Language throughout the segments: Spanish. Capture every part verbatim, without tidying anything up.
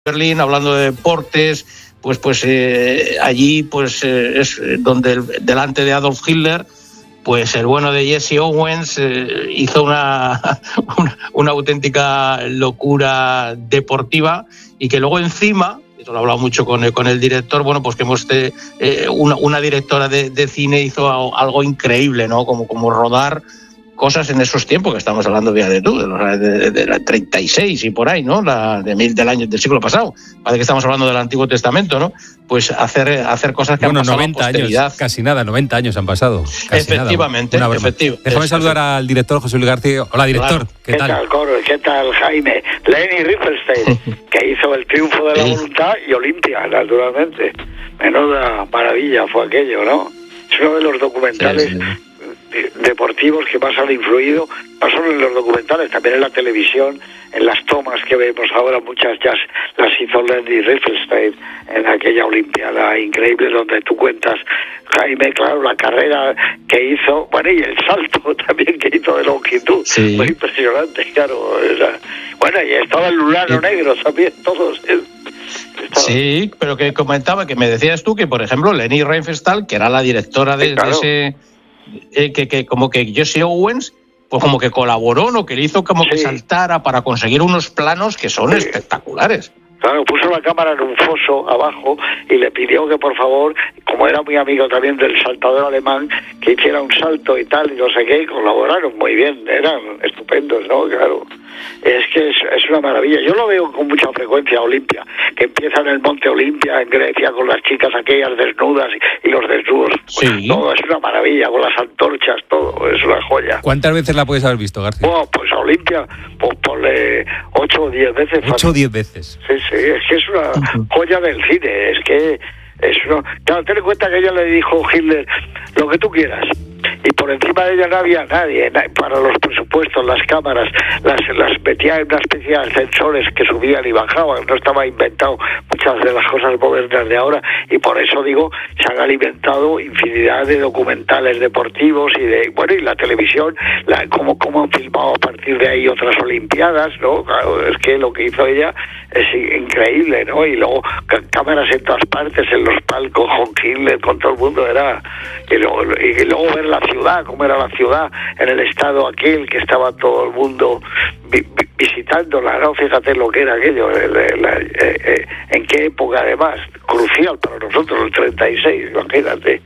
Berlín, hablando de deportes, pues pues eh, allí pues eh, es donde el, delante de Adolf Hitler, pues el bueno de Jesse Owens eh, hizo una, una una auténtica locura deportiva, y que luego encima, eso lo he hablado mucho con el, con el director, bueno, pues que hemos eh, una, una directora de, de cine hizo algo increíble, ¿no? Como, como rodar cosas en esos tiempos que estamos hablando, fíjate tú, de, los, de, de la treinta y seis y por ahí, ¿no? La, de mil, del año del siglo pasado. Parece que estamos hablando del Antiguo Testamento, ¿no? Pues hacer, hacer cosas que bueno, han pasado noventa años, casi nada, noventa años han pasado. Casi efectivamente, nada, efectivamente. Déjame saludar al director José Luis García. Hola, director. Claro. ¿Qué, ¿Qué tal? tal, Coro? ¿Qué tal, Jaime? Leni Riefenstahl, que hizo El triunfo de la voluntad y Olimpia, naturalmente. Menuda maravilla fue aquello, ¿no? Es uno de los documentales sí, sí. deportivos que más han influido, no solo en los documentales, también en la televisión, en las tomas que vemos ahora, muchas ya las hizo Leni Riefenstahl en aquella Olimpiada increíble donde tú cuentas, Jaime, claro, la carrera que hizo, bueno, y el salto también que hizo de longitud, sí. Muy impresionante, claro. Era, bueno, y estaba el Lulano sí. Negro también, todos. ¿eh? Estaba... Sí, pero que comentaba, que me decías tú que, por ejemplo, Leni Riefenstahl, que era la directora de, sí, claro. de ese... Eh, que, que como que Jesse Owens pues como que colaboró, ¿no? Que le hizo como sí. que saltara para conseguir unos planos que son sí. espectaculares. Claro, puso la cámara en un foso abajo y le pidió que por favor, como era muy amigo también del saltador alemán, que hiciera un salto y tal, y no sé qué, y colaboraron muy bien, eran estupendos, ¿no? Claro. Es que es, es una maravilla. Yo lo veo con mucha frecuencia a Olimpia, que empieza en el Monte Olimpia, en Grecia, con las chicas aquellas desnudas y, y los desnudos. Sí. Pues, todo es una maravilla, con las antorchas, todo, es una joya. ¿Cuántas veces la puedes haber visto, García? Bueno, pues a Olimpia, pues ponle ocho o diez veces. ¿Ocho o diez veces? Sí, sí, es que es una joya del cine, es que es una... Claro, ten en cuenta que ella le dijo Hitler, lo que tú quieras. Y por encima de ella no había nadie para los presupuestos, las cámaras, las, las metía en una especie de ascensores que subían y bajaban, no estaba inventado muchas de las cosas modernas de ahora, y por eso digo, se han alimentado infinidad de documentales deportivos y de, bueno, y la televisión, la, cómo, cómo han filmado a partir de ahí otras olimpiadas, ¿no? Claro, es que lo que hizo ella es increíble, ¿no? Y luego c- cámaras en todas partes, en los palcos, con Hitler, con todo el mundo, era... Y luego, y luego ver la ciudad, cómo era la ciudad, en el estado aquel que estaba todo el mundo vi, vi, visitándola, ¿no? Fíjate lo que era aquello, la, la, eh, eh, en qué época además, crucial para nosotros, el treinta y seis, imagínate.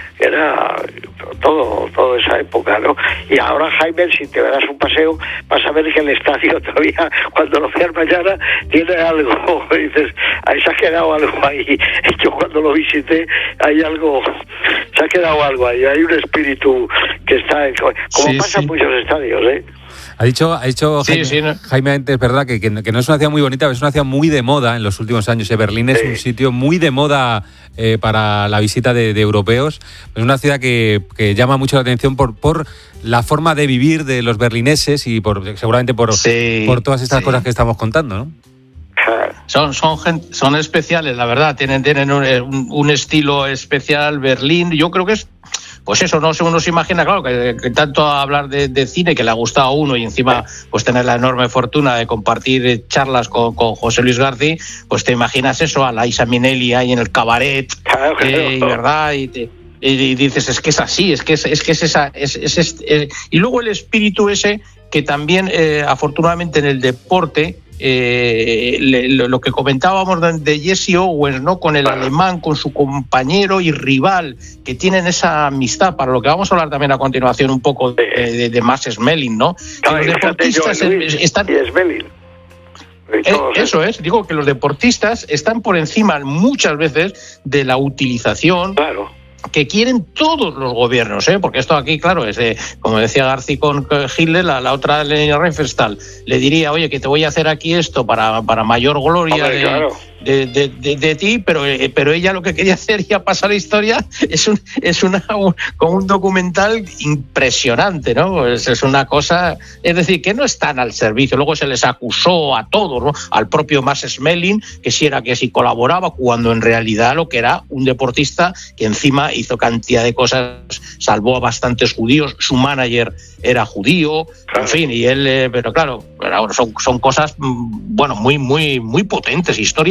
Era todo, toda esa época, ¿no? Y ahora, Jaime, si te das un paseo, vas a ver que el estadio todavía, cuando lo veas mañana, tiene algo. Y dices, ahí se ha quedado algo ahí. Yo cuando lo visité, hay algo, se ha quedado algo ahí. Hay un espíritu que está, como sí, pasa sí. en muchos estadios, ¿eh? Ha dicho, ha dicho sí, Jaime, sí, ¿no? Jaime antes, ¿verdad? Que, que, que no es una ciudad muy bonita, pero es una ciudad muy de moda en los últimos años. Berlín es sí. un sitio muy de moda eh, para la visita de, de europeos. Es una ciudad que, que llama mucho la atención por, por la forma de vivir de los berlineses y por seguramente por, sí, por todas estas sí. cosas que estamos contando, ¿no? Son, son, son especiales, la verdad. Tienen, tienen un, un, un estilo especial. Berlín, yo creo que es... Pues eso, no sé, uno se imagina, claro, que, que tanto hablar de, de cine que le ha gustado a uno y encima pues tener la enorme fortuna de compartir charlas con, con José Luis García, pues te imaginas eso, a Liza Minnelli ahí en el cabaret, claro, claro. Eh, y verdad, y, te, y dices, es que es así, es que es, es que es esa, es, es, es, es, y luego el espíritu ese que también, eh, afortunadamente en el deporte, Eh, le, lo, lo que comentábamos de, de Jesse Owens, ¿no? Con el alemán, con su compañero y rival, que tienen esa amistad, para lo que vamos a hablar también a continuación un poco de, de, de Max Schmeling, ¿no? Que los deportistas están... Eh, eso es, digo que los deportistas están por encima muchas veces de la utilización... Claro. que quieren todos los gobiernos, ¿eh? Porque esto aquí, claro, es de, como decía García con Hitler, la, la otra Leni Riefenstahl le diría, oye, que te voy a hacer aquí esto para, para mayor gloria. Hombre, de, claro. de, de, de, de ti, pero, pero ella lo que quería hacer ya pasar la historia es un, es una, un, con un documental impresionante, ¿no? Es, es una cosa, es decir, que no están al servicio. Luego se les acusó a todos, ¿no? Al propio Max Schmeling, que si era que si colaboraba, cuando en realidad lo que era un deportista que encima hizo cantidad de cosas, salvó a bastantes judíos, su manager era judío, en fin, y él, eh, pero claro, son, son cosas, bueno, muy, muy, muy potentes, historias